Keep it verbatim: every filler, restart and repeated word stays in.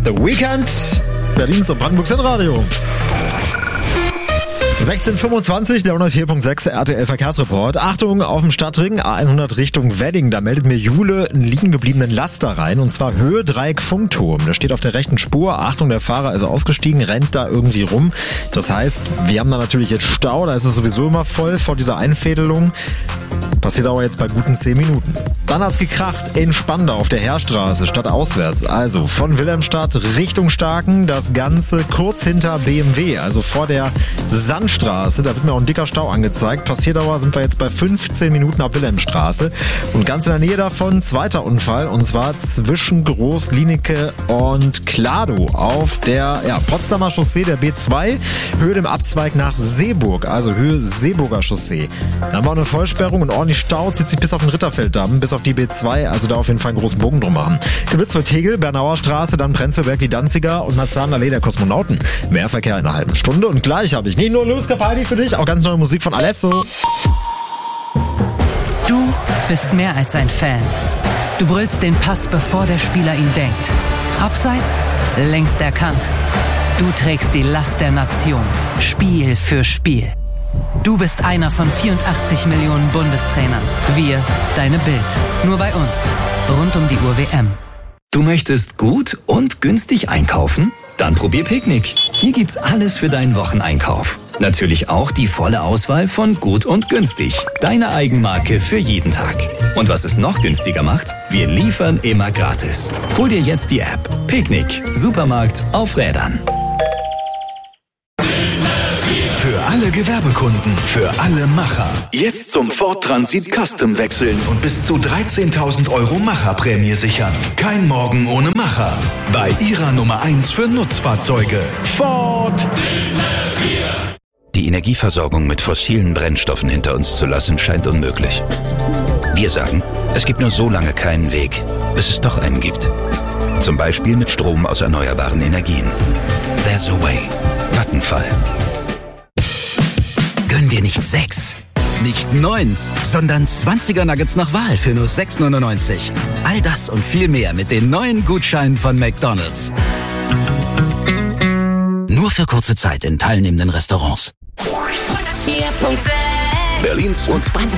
The Weeknd, Berlins und Brandenburgs Radio. sechzehn Uhr fünfundzwanzig, der hundertvier Komma sechs R T L Verkehrsreport. Achtung, auf dem Stadtring A hundert Richtung Wedding, da meldet mir Jule einen liegen gebliebenen Laster rein, und zwar Höhe Dreieck Funkturm. Der steht auf der rechten Spur. Achtung, der Fahrer ist ausgestiegen, rennt da irgendwie rum. Das heißt, wir haben da natürlich jetzt Stau, da ist es sowieso immer voll vor dieser Einfädelung. Passiert aber jetzt bei guten zehn Minuten. Dann hat's gekracht in Spandau auf der Heerstraße, stadtauswärts. Also von Wilhelmstadt Richtung Starken, das Ganze kurz hinter B M W, also vor der Sandstraße. Da wird mir auch ein dicker Stau angezeigt. Passierdauer sind wir jetzt bei fünfzehn Minuten ab Wilhelmstraße. Und ganz in der Nähe davon zweiter Unfall, und zwar zwischen Groß-Lienicke und Klado auf der ja, Potsdamer Chaussee, der B zwei, Höhe dem Abzweig nach Seeburg, also Höhe Seeburger Chaussee. Da haben wir auch eine Vollsperrung und ordentlich Stau, zieht sich bis auf den Ritterfelddamm, bis auf die B zwei, also da auf jeden Fall einen großen Bogen drum machen. Gewitz wird Tegel, Bernauer Straße, dann Prenzlberg, die Danziger und Marzahn-Allee der Kosmonauten. Mehr Verkehr in einer halben Stunde, und gleich habe ich nicht nur Lewis Capaldi für dich, auch ganz neue Musik von Alesso. Du bist mehr als ein Fan. Du brüllst den Pass, bevor der Spieler ihn denkt. Abseits, längst erkannt. Du trägst die Last der Nation, Spiel für Spiel. Du bist einer von vierundachtzig Millionen Bundestrainern. Wir, deine Bild. Nur bei uns. Rund um die Uhr W M. Du möchtest gut und günstig einkaufen? Dann probier Picknick. Hier gibt's alles für deinen Wocheneinkauf. Natürlich auch die volle Auswahl von gut und günstig. Deine Eigenmarke für jeden Tag. Und was es noch günstiger macht? Wir liefern immer gratis. Hol dir jetzt die App. Picknick. Supermarkt auf Rädern. Für alle Gewerbekunden, für alle Macher. Jetzt zum Ford Transit Custom wechseln und bis zu dreizehntausend Euro Macherprämie sichern. Kein Morgen ohne Macher. Bei Ihrer Nummer eins für Nutzfahrzeuge. Ford. Die Energieversorgung mit fossilen Brennstoffen hinter uns zu lassen, scheint unmöglich. Wir sagen, es gibt nur so lange keinen Weg, bis es doch einen gibt. Zum Beispiel mit Strom aus erneuerbaren Energien. There's a way. Vattenfall. Gönn dir nicht sechs, nicht neun, sondern zwanziger Nuggets nach Wahl für nur sechs neunundneunzig. All das und viel mehr mit den neuen Gutscheinen von McDonald's. Nur für kurze Zeit in teilnehmenden Restaurants. hundertvier Komma sechs Berlins und Brandenburgs